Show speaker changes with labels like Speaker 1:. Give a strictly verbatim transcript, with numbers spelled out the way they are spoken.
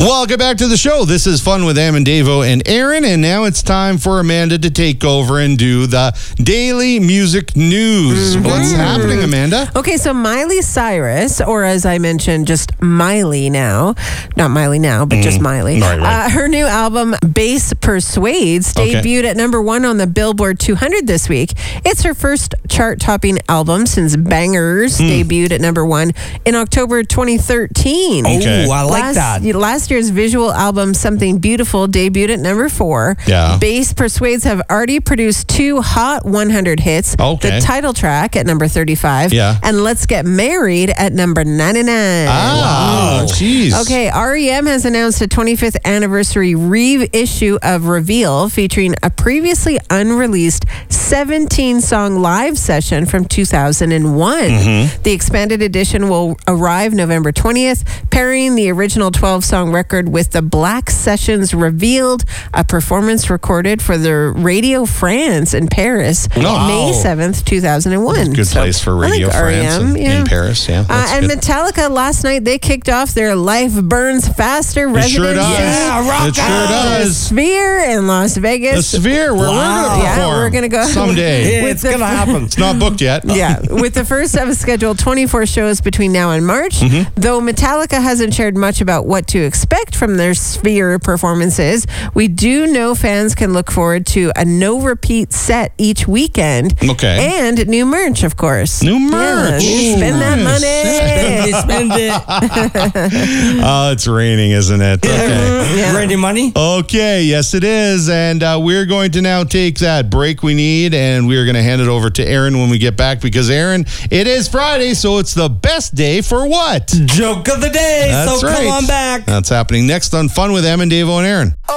Speaker 1: Welcome back to the show. This is Fun with Am and Davo and Aaron, and now it's time for Amanda to take over and do the daily music news. Mm-hmm. What's happening, Amanda?
Speaker 2: Okay, so Miley Cyrus, or as I mentioned, just Miley now, not Miley now, but mm. just Miley.
Speaker 1: Right, right.
Speaker 2: Uh, her new album, Bass Persuades, debuted okay. at number one on the Billboard two hundred this week. It's her first chart-topping album since Bangers mm. debuted at number one in October twenty thirteen.
Speaker 3: Okay. Oh, I like
Speaker 2: last,
Speaker 3: that.
Speaker 2: Last year's visual album, Something Beautiful, debuted at number four.
Speaker 1: Yeah.
Speaker 2: Bass Persuades have already produced two Hot one hundred hits.
Speaker 1: Okay.
Speaker 2: The title track at number thirty-five.
Speaker 1: Yeah.
Speaker 2: And Let's Get Married at number ninety-nine.
Speaker 1: Ah, jeez.
Speaker 2: Wow. Okay, R E M has announced a twenty-fifth anniversary reissue of Reveal featuring a previously unreleased seventeen-song live session from two thousand one. Mm-hmm. The expanded edition will arrive November twentieth, pairing the original twelve-song record with the Black Sessions Revealed, a performance recorded for the Radio France in Paris,
Speaker 1: wow.
Speaker 2: May seventh, two thousand one.
Speaker 1: Good place so, for Radio France in,
Speaker 2: yeah.
Speaker 1: in Paris, yeah.
Speaker 2: Uh, and
Speaker 1: good.
Speaker 2: Metallica last night, they kicked off their Life Burns Faster
Speaker 1: it
Speaker 2: residency.
Speaker 1: Sure does.
Speaker 3: Yeah, rock
Speaker 1: it sure
Speaker 3: on.
Speaker 1: does.
Speaker 2: The Sphere in Las Vegas.
Speaker 1: The Sphere, where
Speaker 3: wow.
Speaker 1: we're going to perform.
Speaker 2: Yeah, we're going to go.
Speaker 1: Someday.
Speaker 3: Yeah, it's going to happen.
Speaker 1: It's not booked yet.
Speaker 2: Yeah, with the first of a scheduled twenty-four shows between now and March. Mm-hmm. Though Metallica hasn't shared much about what to expect from their Sphere performances, we do know fans can look forward to a no-repeat set each weekend.
Speaker 1: Okay.
Speaker 2: And new merch, of course.
Speaker 1: New merch.
Speaker 2: Yeah, spend that money.
Speaker 3: Spend it, spend it.
Speaker 1: Oh, it's raining, isn't it? Okay.
Speaker 2: Yeah.
Speaker 3: Raining money?
Speaker 1: Okay, yes it is. And uh, we're going to now take that break we need, and we're going to hand it over to Aaron when we get back, because Aaron, it is Friday, so it's the best day for what?
Speaker 3: Joke of the day.
Speaker 1: That's
Speaker 3: so
Speaker 1: right.
Speaker 3: come on back.
Speaker 1: That's happening next on Fun with Am and Davo and Aaron.